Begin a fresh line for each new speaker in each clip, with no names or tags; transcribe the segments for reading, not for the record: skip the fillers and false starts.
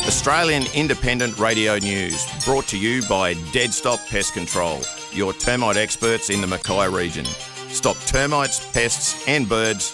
Australian Independent Radio News, brought to you by Dead Stop Pest Control, your termite experts in the Mackay region. Stop termites, pests and birds.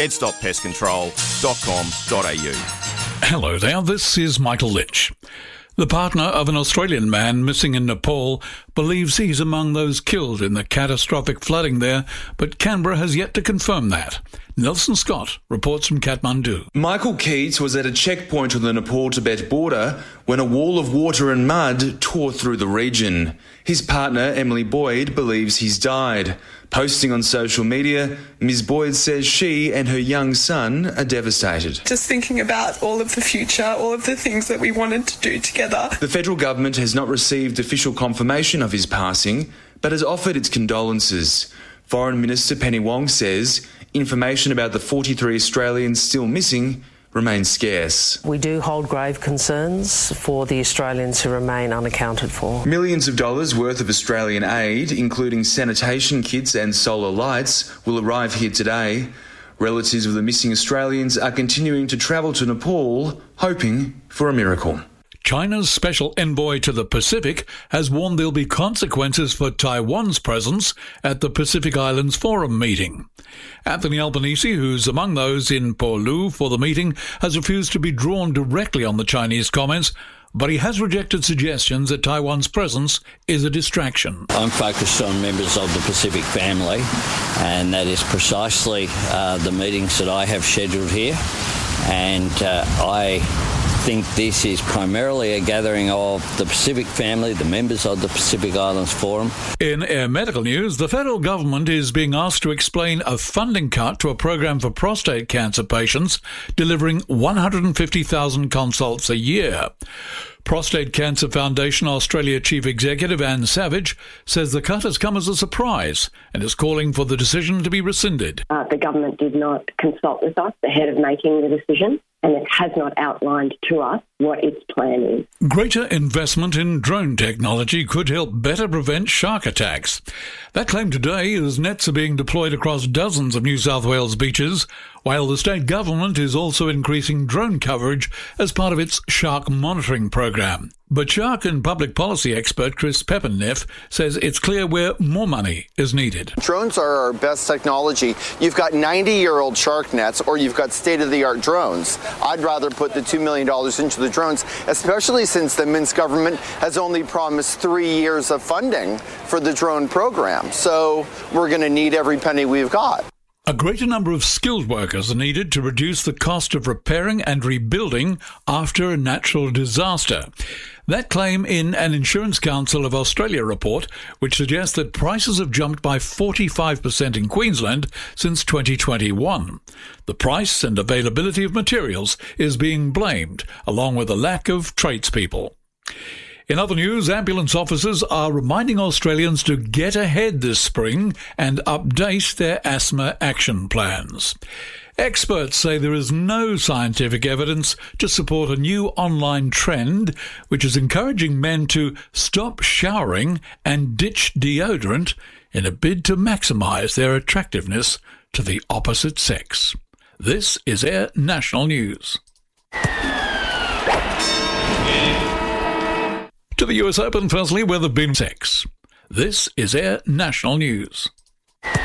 deadstoppestcontrol.com.au.
Hello there, this is Michael Lynch. The partner of an Australian man missing in Nepal believes he's among those killed in the catastrophic flooding there, but Canberra has yet to confirm that. Nelson Scott reports from Kathmandu.
Michael Keats was at a checkpoint on the Nepal-Tibet border when a wall of water and mud tore through the region. His partner, Emily Boyd, believes he's died. Posting on social media, Ms. Boyd says she and her young son are devastated.
Just thinking about all of the future, all of the things that we wanted to do together.
The federal government has not received official confirmation of his passing, but has offered its condolences. Foreign Minister Penny Wong says information about the 43 Australians still missing remains scarce.
We do hold grave concerns for the Australians who remain unaccounted for.
Millions of dollars worth of Australian aid, including sanitation kits and solar lights, will arrive here today. Relatives of the missing Australians are continuing to travel to Nepal, hoping for a miracle.
China's special envoy to the Pacific has warned there'll be consequences for Taiwan's presence at the Pacific Islands Forum meeting. Anthony Albanese, who's among those in Paulu for the meeting, has refused to be drawn directly on the Chinese comments, but he has rejected suggestions that Taiwan's presence is a distraction.
I'm focused on members of the Pacific family, and that is precisely the meetings that I have scheduled here. And I think this is primarily a gathering of the Pacific family, the members of the Pacific Islands Forum.
In Air Medical news, the federal government is being asked to explain a funding cut to a program for prostate cancer patients, delivering 150,000 consults a year. Prostate Cancer Foundation Australia Chief Executive Anne Savage says the cut has come as a surprise and is calling for the decision to be rescinded.
The government did not consult with us ahead of making the decision, and it has not outlined to us what its plan is.
Greater investment in drone technology could help better prevent shark attacks. That claim today as nets are being deployed across dozens of New South Wales beaches, while the state government is also increasing drone coverage as part of its shark monitoring program. But shark and public policy expert Chris Peppenneff says it's clear where more money is needed.
Drones are our best technology. You've got 90-year-old shark nets or you've got state-of-the-art drones. I'd rather put the $2 million into the drones, especially since the Minsk government has only promised 3 years of funding for the drone program. So we're going to need every penny we've got.
A greater number of skilled workers are needed to reduce the cost of repairing and rebuilding after a natural disaster. That claim in an Insurance Council of Australia report, which suggests that prices have jumped by 45% in Queensland since 2021. The price and availability of materials is being blamed, along with a lack of tradespeople. In other news, ambulance officers are reminding Australians to get ahead this spring and update their asthma action plans. Experts say there is no scientific evidence to support a new online trend which is encouraging men to stop showering and ditch deodorant in a bid to maximise their attractiveness to the opposite sex. This is Air National News. To the US Open, firstly, where there have been sex. This is Air National News.